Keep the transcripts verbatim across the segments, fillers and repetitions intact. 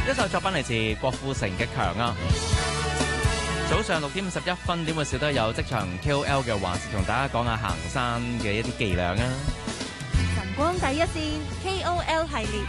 一首作品嚟自郭富城嘅《強》啊。早上六點五十一分，點會少得有職場 K O L 嘅環節，同大家講下行山嘅一啲伎倆啊！ 晨光第一線 K O L 系列，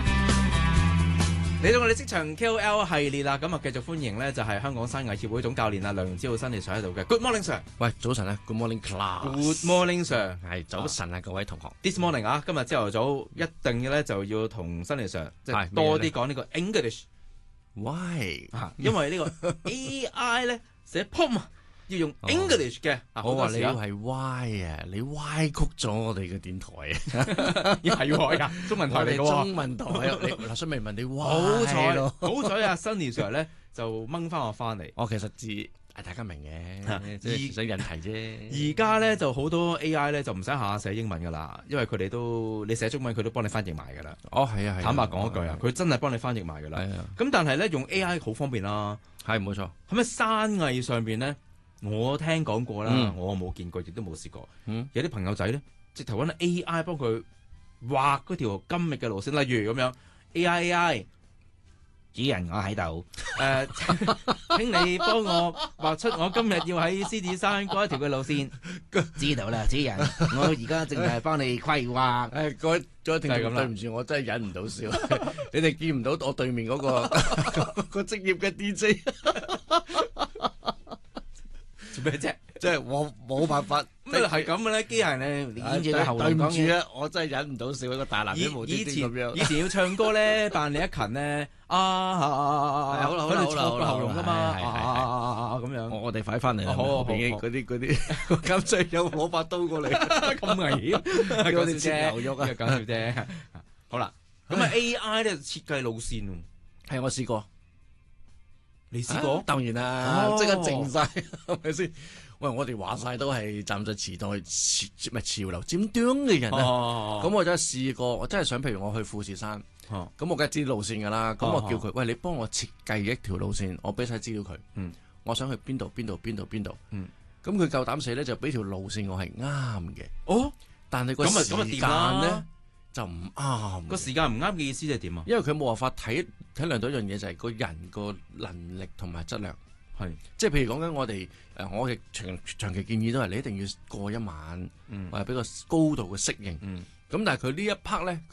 嚟到我哋職場 K O L 系列啦，咁啊繼續歡迎咧，就係香港山藝協會總教練啊梁子浩新嚟上喺度嘅。Good morning sir， 喂，早晨啊 ，Good morning class。 Good morning sir， 係早晨啊，各位同學。 This morning 啊，今日朝頭早一定嘅咧就要同新嚟 Sir 即係多啲講呢個 English。 Why？ 因為呢個 A I 咧寫 pom 要用 English 嘅。 我話你係 Why 啊，你歪曲咗我哋嘅電台啊， 要係喎呀，中文台嚟嘅喎。 中文台啊，你嗱，所以咪問你 Why 好彩咯？ 好彩啊，新 Sir 咧就掹翻我翻嚟。 我其實字大家明嘅，即係想引題啫。 而家咧就好多 A I 咧就唔使下下寫英文噶啦，因為佢哋都你寫中文佢都幫你翻譯埋噶啦。 哦，係啊，係。 坦白講一句啊，佢真係幫你翻譯埋噶啦。 係啊。 咁但係咧用 A I 好方便啦。 係冇錯。 咁喺山藝上邊咧，我聽講過啦， 嗯、 我冇見過，亦都冇試過。 嗯、 有啲朋友仔咧，直頭揾 A I 幫佢畫嗰條今日嘅路線，例如咁樣 A I A I。主人，我喺度。誒、呃，請你幫我畫出我今日要喺獅子山嗰一條嘅路線。知道啦，主人，我而家淨係幫你規劃。 誒，各位再聽眾，對唔住，我真係忍唔到笑。你哋見唔到我對面嗰、嗰個個職業嘅 D J 做咩啫？ 即係我冇辦法。 咩係咁嘅咧？機械人咧， 演住個喉嚨講嘢。對唔住啊，我真係忍唔到笑，一個大男人無端端咁樣。 以前要唱歌咧，扮李克勤咧，啊好啦好啦好啦，個喉嚨噶嘛，啊咁樣。 我我哋快翻嚟啦！ 好， 嗰啲嗰啲監製有攞把刀過嚟， 咁危險， 講笑啫，牛肉啊， 講笑啫。好啦，咁啊 A I 咧設計路線， 係我試過。 你試過？ 當然啦，即刻靜晒，係咪先？喂，我哋話晒都係站在時代潮唔係潮流尖端嘅人啊！咁我真係試過，我真係想，譬如我去富士山，咁我梗係知路線噶啦。咁我叫佢，喂，你幫我設計一條路線，我俾晒資料佢。我想去邊度邊度邊度邊度。咁佢夠膽死咧，就俾條路線我係啱嘅。哦，但係個時間咧就唔啱。個時間唔啱嘅意思即係點啊？因為佢冇辦法睇睇量到一樣嘢，就係個人個能力同埋質量。係，即係譬如講緊我哋誒，我嘅長長期建議都係你一定要過一晚，或者俾個高度嘅適應。咁但係佢呢一 part 咧。